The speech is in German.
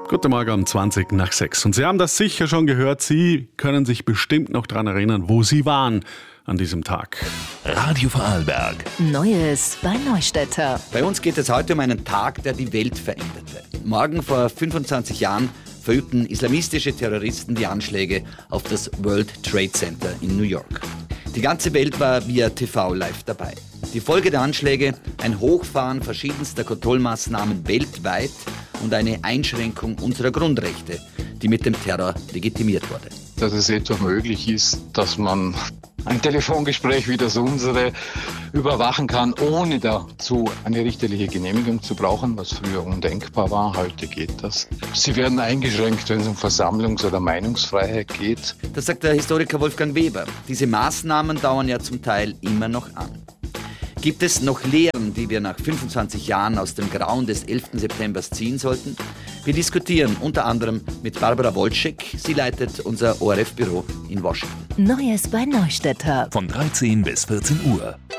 Guten Morgen um 20 nach 6. Und Sie haben das sicher schon gehört. Sie können sich bestimmt noch daran erinnern, wo Sie waren an diesem Tag. Radio Vorarlberg. Neues bei Neustädter. Bei uns geht es heute um einen Tag, der die Welt veränderte. Morgen vor 25 Jahren verübten islamistische Terroristen die Anschläge auf das World Trade Center in New York. Die ganze Welt war via TV live dabei. Die Folge der Anschläge: ein Hochfahren verschiedenster Kontrollmaßnahmen weltweit und eine Einschränkung unserer Grundrechte, die mit dem Terror legitimiert wurde. Dass es etwa möglich ist, dass man ein Telefongespräch wie das unsere überwachen kann, ohne dazu eine richterliche Genehmigung zu brauchen, was früher undenkbar war. Heute geht das. Sie werden eingeschränkt, wenn es um Versammlungs- oder Meinungsfreiheit geht. Das sagt der Historiker Wolfgang Weber. Diese Maßnahmen dauern ja zum Teil immer noch an. Gibt es noch Lehren, die wir nach 25 Jahren aus dem Grauen des 11. September ziehen sollten? Wir diskutieren unter anderem mit Barbara Wolczek. Sie leitet unser ORF-Büro in Washington. Neues bei Neustädter. Von 13 bis 14 Uhr.